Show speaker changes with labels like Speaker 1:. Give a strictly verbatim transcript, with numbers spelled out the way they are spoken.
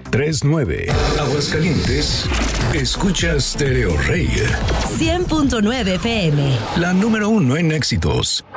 Speaker 1: tres nueve. Aguascalientes, escucha Stereo Rey.
Speaker 2: cien punto nueve F M.
Speaker 1: La número uno en éxitos.